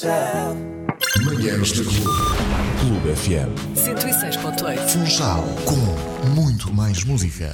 Manhãs da Clube FM 106.8. Funchal com muito mais música.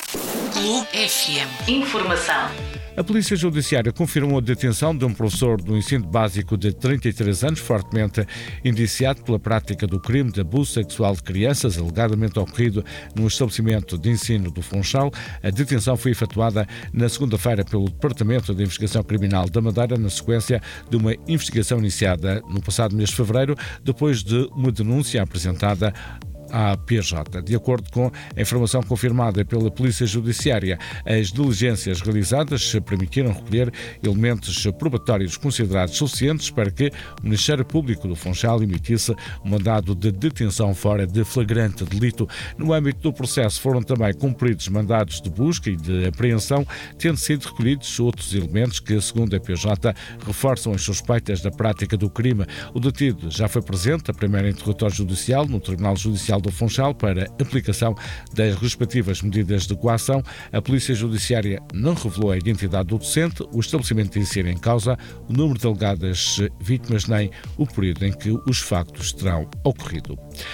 Clube FM. Informação. A Polícia Judiciária confirmou a detenção de um professor do ensino básico de 33 anos, fortemente indiciado pela prática do crime de abuso sexual de crianças, alegadamente ocorrido no estabelecimento de ensino do Funchal. A detenção foi efetuada na segunda-feira pelo Departamento de Investigação Criminal da Madeira, na sequência de uma investigação iniciada no passado mês de fevereiro, depois de uma denúncia apresentada à PJ. De acordo com a informação confirmada pela Polícia Judiciária, as diligências realizadas permitiram recolher elementos probatórios considerados suficientes para que o Ministério Público do Funchal emitisse um mandado de detenção fora de flagrante delito. No âmbito do processo foram também cumpridos mandados de busca e de apreensão, tendo sido recolhidos outros elementos que, segundo a PJ, reforçam as suspeitas da prática do crime. O detido já foi presente a primeiro interrogatório judicial no Tribunal Judicial do Funchal para aplicação das respectivas medidas de coação. A Polícia Judiciária não revelou a identidade do docente, o estabelecimento de ensino em causa, o número de alegadas vítimas nem o período em que os factos terão ocorrido.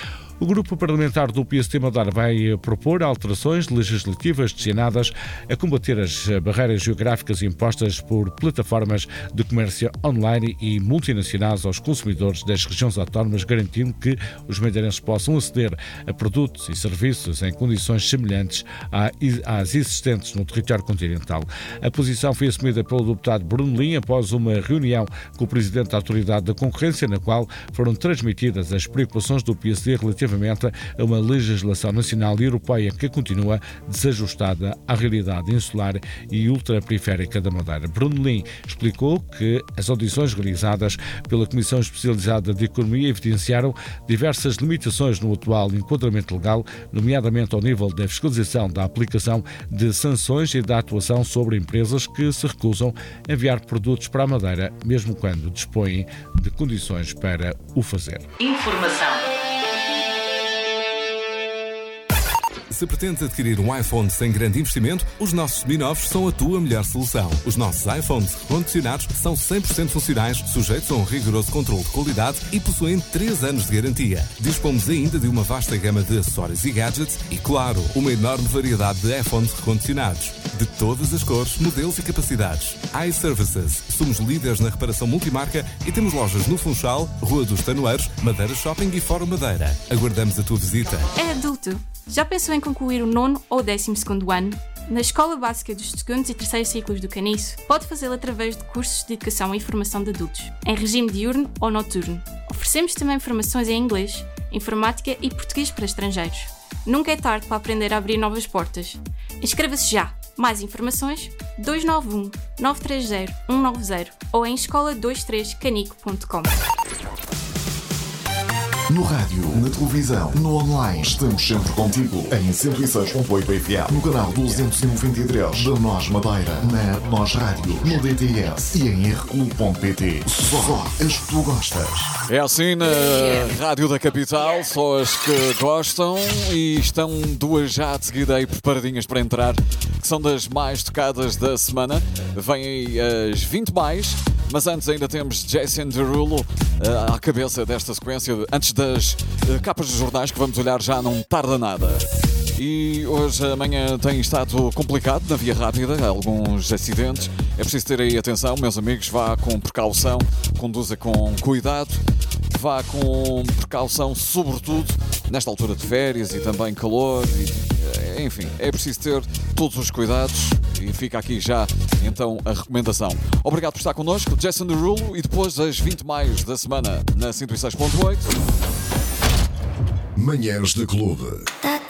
O Grupo Parlamentar do PSD Madeira vai propor alterações legislativas destinadas a combater as barreiras geográficas impostas por plataformas de comércio online e multinacionais aos consumidores das regiões autónomas, garantindo que os madeirenses possam aceder a produtos e serviços em condições semelhantes às existentes no território continental. A posição foi assumida pelo deputado Bruno Lins após uma reunião com o Presidente da Autoridade da Concorrência, na qual foram transmitidas as preocupações do PSD relativamente a uma legislação nacional e europeia que continua desajustada à realidade insular e ultraperiférica da Madeira. Bruno Lins explicou que as audições realizadas pela Comissão Especializada de Economia evidenciaram diversas limitações no atual enquadramento legal, nomeadamente ao nível da fiscalização, da aplicação de sanções e da atuação sobre empresas que se recusam a enviar produtos para a Madeira, mesmo quando dispõem de condições para o fazer. Informação. Se pretendes adquirir um iPhone sem grande investimento, os nossos seminovos são a tua melhor solução. Os nossos iPhones recondicionados são 100% funcionais, sujeitos a um rigoroso controle de qualidade e possuem 3 anos de garantia. Dispomos ainda de uma vasta gama de acessórios e gadgets e, claro, uma enorme variedade de iPhones recondicionados, de todas as cores, modelos e capacidades. iServices. Somos líderes na reparação multimarca e temos lojas no Funchal, Rua dos Tanoeiros, Madeira Shopping e Fórum Madeira. Aguardamos a tua visita. É adulto. Já pensou em concluir o 9º ou 12º ano? Na Escola Básica dos 2º e 3º ciclos do Caniço, pode fazê-lo através de cursos de educação e formação de adultos, em regime diurno ou noturno. Oferecemos também formações em inglês, informática e português para estrangeiros. Nunca é tarde para aprender a abrir novas portas. Inscreva-se já! Mais informações 291 930 190 ou em escola23canico.com. No rádio, na televisão, no online, estamos sempre contigo em 106.8 FM, no canal 293 da Nós Madeira, na Nós Rádio, no DTS e em rclub.pt. Só as que tu gostas. É assim na Rádio da Capital, só as que gostam, e estão duas já de seguida aí preparadinhas para entrar, que são das mais tocadas da semana. Vêm aí as 20 mais, mas antes ainda temos Jason Derulo à cabeça desta sequência, antes das capas dos jornais que vamos olhar já não tarda nada. E hoje amanhã tem estado complicado na via rápida, alguns acidentes. É preciso ter aí atenção, meus amigos, vá com precaução, conduza com cuidado, vá com precaução, sobretudo nesta altura de férias e também calor. Enfim, é preciso ter todos os cuidados e fica aqui já então a recomendação. Obrigado por estar connosco, Jason Derulo, e depois das 20 mais da semana na 106.8. Manhãs da Clube.